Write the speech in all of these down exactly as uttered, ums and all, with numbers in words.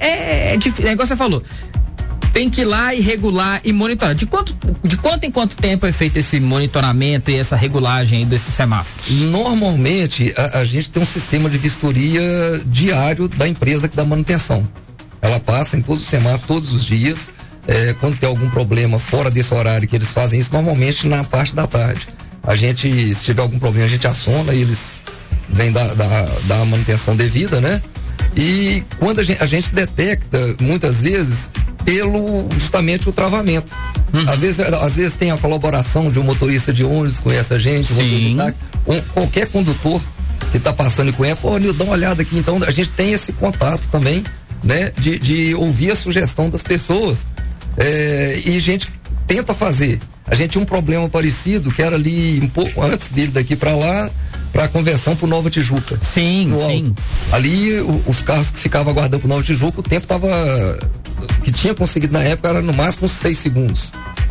é, é difícil, é igual você falou. Tem que ir lá e regular e monitorar. De quanto, de quanto em quanto tempo é feito esse monitoramento e essa regulagem aí desses semáforos? Normalmente, a, a gente tem um sistema de vistoria diário da empresa que dá manutenção. Ela passa em todos os semáforos, todos os dias. É, quando tem algum problema fora desse horário que eles fazem isso, normalmente na parte da tarde. A gente, se tiver algum problema, a gente aciona e eles vêm dar da, da, da manutenção devida, né? E quando a gente, a gente detecta, muitas vezes, pelo justamente o travamento. Uhum. Às vezes, às vezes tem a colaboração de um motorista de ônibus, conhece a gente, um motorista de táxi, um, qualquer condutor que está passando e conhece, pô, Nil, dá uma olhada aqui. Então a gente tem esse contato também, né? De, de ouvir a sugestão das pessoas. É, e a gente tenta fazer. A gente tinha um problema parecido que era ali um pouco antes dele daqui para lá, para a conversão para Nova Tijuca. Sim, sim. Ali o, os carros que ficavam aguardando para Nova Tijuca, o tempo tava que tinha conseguido na época era no máximo seis segundos.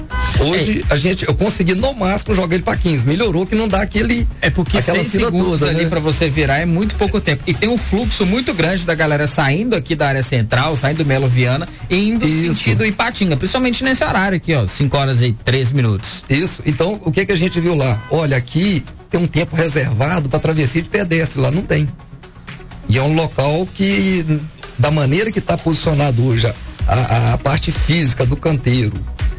Hoje é. a gente, eu consegui no máximo jogar ele para quinze. Melhorou que não dá aquele. É porque seis segundos toda, ali, né? Para você virar é muito pouco tempo. E tem um fluxo muito grande da galera saindo aqui da área central, saindo do Melo Viana e indo no sentido Ipatinga, principalmente nesse horário aqui, ó, cinco horas e treze minutos. Isso. Então, o que que a gente viu lá? Olha, aqui tem um tempo reservado para travessia de pedestre, lá não tem. E é um local que, da maneira que está posicionado hoje, a, a, a parte física do canteiro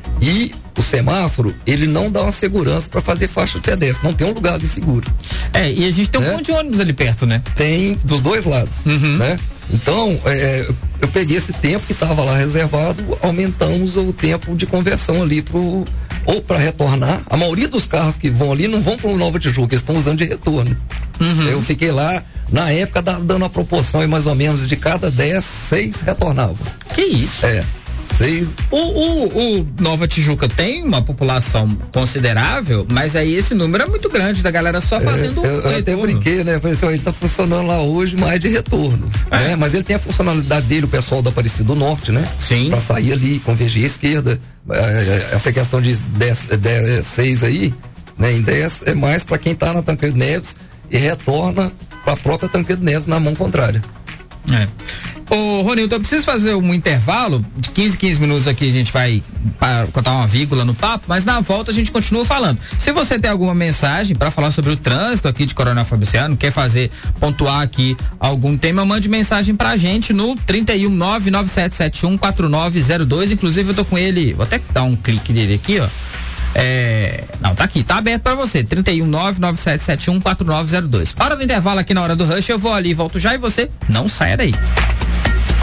e o semáforo, ele não dá uma segurança para fazer faixa de pedestre, não tem um lugar ali seguro. É, e a gente tem um ponto de ônibus ali perto, né? Tem dos dois lados, uhum. né? Então, é, eu peguei esse tempo que estava lá reservado, aumentamos o tempo de conversão ali pro, ou para retornar. A maioria dos carros que vão ali não vão para o Nova Tijuca, eles estão usando de retorno. Uhum. Eu fiquei lá, na época, dando uma proporção aí mais ou menos de cada dez, seis retornavam. Que isso? É. Seis. O, o, o Nova Tijuca tem uma população considerável, mas aí esse número é muito grande da galera só fazendo é, eu, eu até brinquei, né? Falei assim, ó, ele tá funcionando lá hoje, mas de retorno, é. né? Mas ele tem a funcionalidade dele, o pessoal da Aparecida do Norte, né? Sim. Pra sair ali, convergir à esquerda. Essa questão de dez, dez, seis aí, né? Em dez é mais pra quem tá na Tancredo Neves e retorna pra própria Tancredo Neves na mão contrária. É. Ô, Ronildo, eu preciso fazer um intervalo de quinze, quinze minutos aqui, a gente vai contar uma vírgula no papo, mas na volta a gente continua falando. Se você tem alguma mensagem para falar sobre o trânsito aqui de Coronel Fabriciano, quer fazer, pontuar aqui algum tema, mande mensagem pra gente no trinta e um, nove nove sete sete um, quatro nove zero dois. Inclusive eu tô com ele, vou até dar um clique nele aqui, ó. É, não, tá aqui, tá aberto pra você, trinta e um, nove nove sete sete um, quatro nove zero dois. Hora do intervalo aqui na Hora do Rush, eu vou ali, volto já e você não saia daí.